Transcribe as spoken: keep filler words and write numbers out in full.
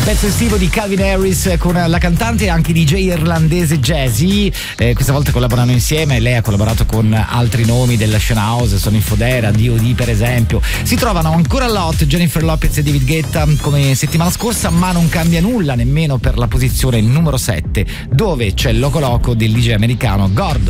Pezzo estivo di Calvin Harris con la cantante e anche D J irlandese Jazzy, eh, questa volta collaborano insieme. Lei ha collaborato con altri nomi della scena house, Sonny Fodera, D O D per esempio. Si trovano ancora all'hot Jennifer Lopez e David Guetta come settimana scorsa, ma non cambia nulla nemmeno per la posizione numero sette, dove c'è il loco loco del D J americano Gordon.